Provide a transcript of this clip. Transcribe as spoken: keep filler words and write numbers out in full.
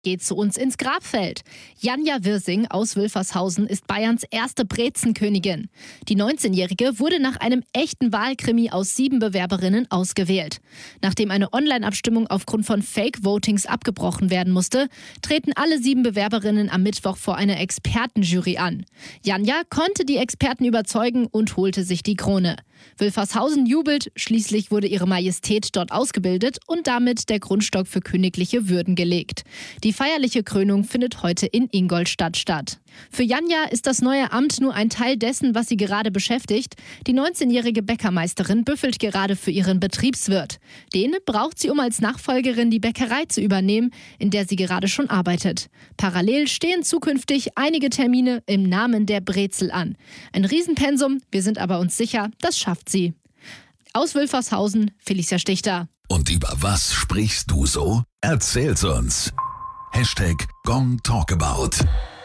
Geht zu uns ins Grabfeld. Janja Wirsing aus Wülfershausen ist Bayerns erste Brezenkönigin. Die neunzehnjährige wurde nach einem echten Wahlkrimi aus sieben Bewerberinnen ausgewählt. Nachdem eine Online-Abstimmung aufgrund von Fake-Votings abgebrochen werden musste, treten alle sieben Bewerberinnen am Mittwoch vor einer Expertenjury an. Janja konnte die Experten überzeugen und holte sich die Krone. Wülfershausen jubelt, schließlich wurde ihre Majestät dort ausgebildet und damit der Grundstock für königliche Würden gelegt. Die feierliche Krönung findet heute in Ingolstadt statt. Für Janja ist das neue Amt nur ein Teil dessen, was sie gerade beschäftigt. Die neunzehnjährige Bäckermeisterin büffelt gerade für ihren Betriebswirt. Den braucht sie, um als Nachfolgerin die Bäckerei zu übernehmen, in der sie gerade schon arbeitet. Parallel stehen zukünftig einige Termine im Namen der Brezel an. Ein Riesenpensum, wir sind aber uns sicher, das schafft sie. Aus Wülfershausen, Felicia Stichter. Und über was sprichst du so? Erzähl's uns. Hashtag Gong Talkabout.